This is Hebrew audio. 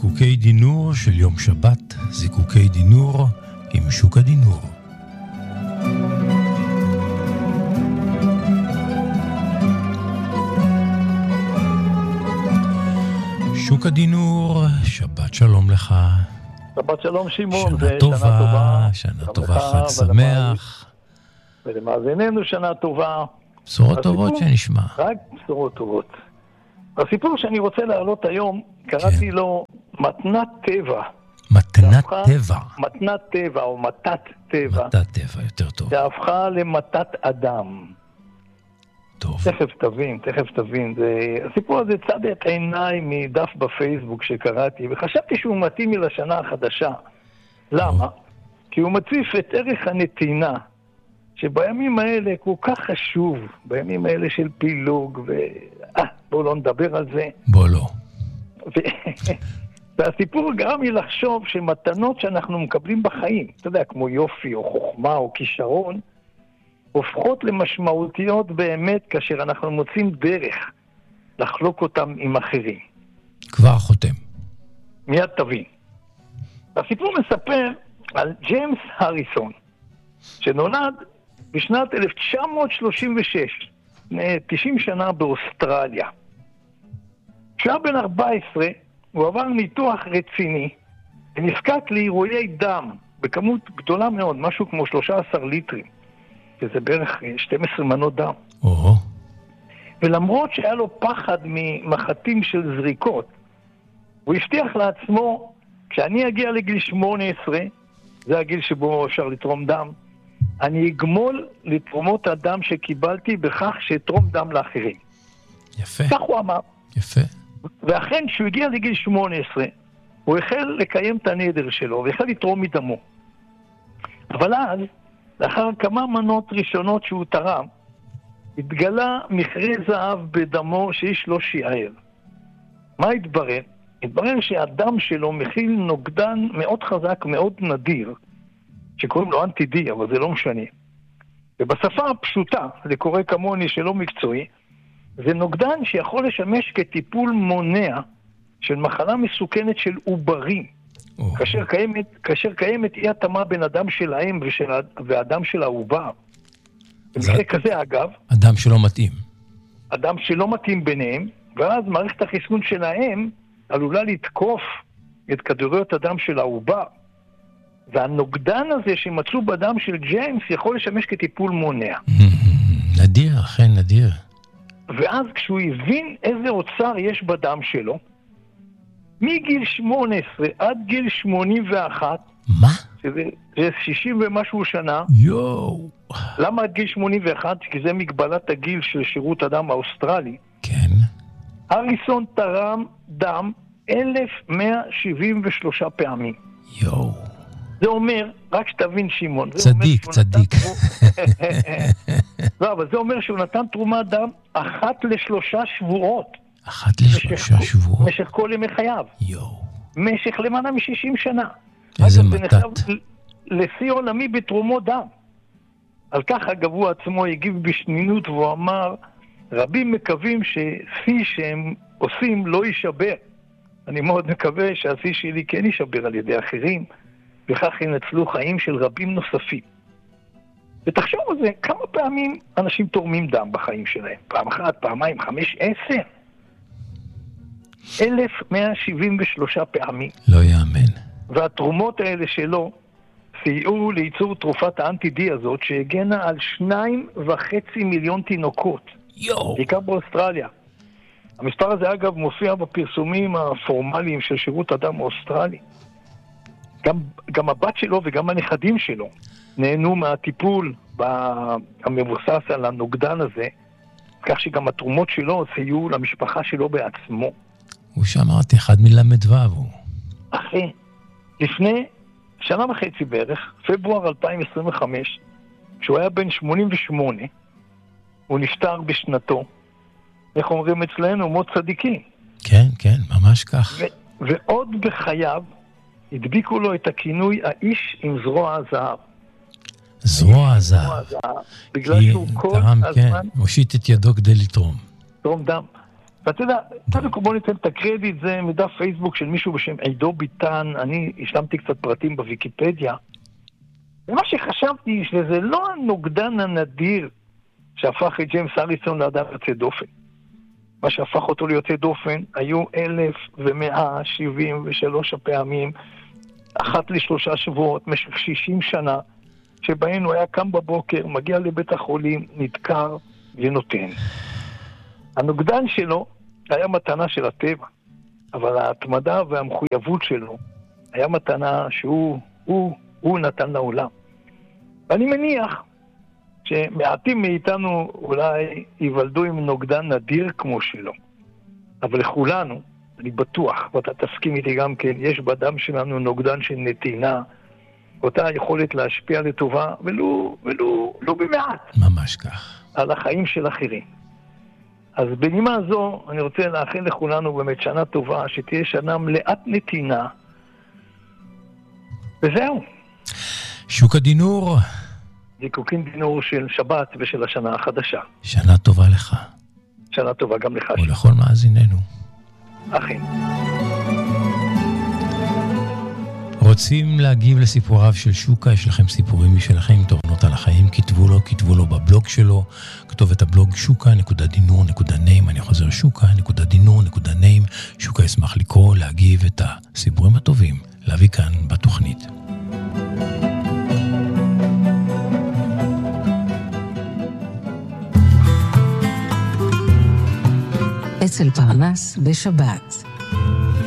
זיקוקי דינור של יום שבת, זיקוקי דינור עם שוק הדינור. שוק הדינור, שבת שלום לך. שבת שלום שמעון, שנה טובה, שנה טובה, חג שמח. ולמאזיננו שנה טובה. בשורות טובות שנשמע. רק בשורות טובות. הסיפור שאני רוצה להעלות היום, קראתי לו מתנת טבע. מתנת טבע. מתנת טבע או מתת טבע. מתת טבע, יותר טוב. שהפכה למתת אדם. טוב. תכף תבין. הסיפור הזה צד את עיניי מדף בפייסבוק שקראתי, וחשבתי שהוא מתאים לי לשנה החדשה. למה? כי הוא מציף את ערך הנתינה, שבימים האלה כל כך חשוב, בימים האלה של פילוג, בואו לא נדבר על זה. בוא לא. והסיפור גרם לי לחשוב שמתנות שאנחנו מקבלים בחיים, אתה יודע, כמו יופי או חוכמה או כישרון, הופכות למשמעותיות באמת כאשר אנחנו מוצאים דרך לחלוק אותם עם אחרים. כבר חותם. מיד תבין. הסיפור מספר על ג'יימס הריסון, שנולד בשנת 1936, 90 שנה באוסטרליה. כשהיה בן 14, הוא עבר ניתוח רציני, ונזקק לאירועי דם בכמות גדולה מאוד, משהו כמו 13 ליטרים, שזה בערך 12 מנות דם. ולמרות שהיה לו פחד ממחטים של זריקות, הוא הבטיח לעצמו, כשאני אגיע לגיל 18, זה הגיל שבו אפשר לתרום דם, אני אגמול לתרומות הדם שקיבלתי בכך שתרום דם לאחרים. יפה. כך הוא אמר. יפה. ואכן, כשהוא הגיע לגיל 18, הוא החל לקיים את הנדר שלו, והחל לתרום מדמו. אבל אז, לאחר כמה מנות ראשונות שהוא תרם, התגלה מכרה זהב בדמו שאיש לא שיער. מה התברר? התברר שהדם שלו מכיל נוגדן מאוד חזק, מאוד נדיר, שקוראים לו אנטי-די, אבל זה לא משנה. ובשפה הפשוטה, זה קורה כמוני שלא מקצועי, זה נוגדן שיכול לשמש כטיפול מונע של מחלה מסוכנת של עוברים. כאשר קיימת אי התאמה בין הדם של האם והדם של העובר. במקרה כזה אגב, אדם שלא מתאים. אדם שלא מתאים ביניהם, ואז מערכת החיסון של האם עלולה לתקוף את כדוריות הדם של העובר. והנוגדן הזה שמצאו בדם של ג'יימס יכול לשמש כטיפול מונע. נדיר, אכן נדיר. ואז כשהוא הבין איזה אוצר יש בדם שלו, מגיל 18 עד גיל 81, מה? שזה 60 ומשהו שנה. יואו. למה עד גיל 81? כי זה מגבלת הגיל של שירות הדם האוסטרלי. כן. הריסון תרם דם 1,173 פעמים. יואו. זה אומר, רק שתבין שמעון. צדיק. לא, אבל זה אומר שהוא נתן תרומת דם 1 ל3 שבועות. 1 ל3 שבועות? משך כל ימי חייו. יואו. משך למעלה מ-60 שנה. איזה מתת. זה נחשב לשיא עולמי בתרומות דם. על כך אגב הוא עצמו הגיב בשנינות והוא אמר, רבים מקווים ששיא שהם עושים לא יישבר. אני מאוד מקווה שהשיא שלי כן יישבר על ידי אחרים, וכך ינצלו חיים של רבים נוספים. ותחשוב על זה, כמה פעמים אנשים תורמים דם בחיים שלהם? פעם אחת, פעמיים, 5, 10? 1,173 פעמים. לא יאמן. והתרומות האלה שלו סייעו לייצור תרופת האנטי-די הזאת, שהגנה על 2.5 מיליון תינוקות. יואו. בעיקר באוסטרליה. המספר הזה אגב מופיע בפרסומים הפורמליים של שירות הדם האוסטרלי. גם הבת שלו וגם הנכדים שלו נהנו מהטיפול המבוסס על הנוגדן הזה, כך שגם התרומות שלו סייעו למשפחה שלו בעצמו. הוא שאמרתי, אחד מלמד הוא. אחרי, לפני שנה וחצי בערך, פברואר 2025, כשהוא היה בן 88, הוא נפטר בשנתו. איך אומרים אצלנו? מות צדיקי. כן, כן, ממש כך. ועוד בחייו, הדביקו לו את הכינוי האיש עם זרוע הזהב. זרוע הזהב. בגלל שהוא כל הזמן... כן, מושיט את ידו כדי לתרום. תרום דם. ואתה יודע, בוא ניתן את הקרדיט, זה מדף פייסבוק של מישהו בשם עידו ביטן, אני השלמתי קצת פרטים בוויקיפדיה, ומה שחשבתי שזה לא הנוגדן הנדיר שהפך את ג'יימס אריסון לאדם יוצא דופן. מה שהפך אותו ליוצא דופן היו 1173 הפעמים, אחת ל3 שבועות, משך 60 שנה, שבהן הוא היה קם בבוקר, מגיע לבית החולים, נדקר ונותן. הנוגדן שלו היה מתנה של הטבע, אבל ההתמדה והמחויבות שלו היה מתנה שהוא נתן לעולם. ואני מניח שמעטים מאיתנו אולי ייוולדו עם נוגדן נדיר כמו שלו. אבל לכולנו, אני בטוח, ואתה תסכים איתי גם כן, יש בדם שלנו נוגדן של נתינה, אותה יכולת להשפיע לטובה, ולא במעט. ממש כך. על החיים של אחרים. אז בנימה זו, אני רוצה לאחל לכולנו באמת שנה טובה, שתהיה שנה מלאת נתינה. וזהו. שוקה דינור. זיקוקין דינור של שבת ושל השנה החדשה. שנה טובה לך. שנה טובה גם לך. ולכל מאזיננו. אחים. רוצים להגיב לסיפוריו של שוקה? יש לכם סיפורים משלכם, תובנות על החיים, כתבו לו בבלוג שלו, כתובת הבלוג shuka.dinur.name, אני חוזר shuka.dinur.name. שוקה ישמח לקרוא, להגיב את הסיפורים הטובים, להביא כאן בתוכנית. אצל פרנס בשבת.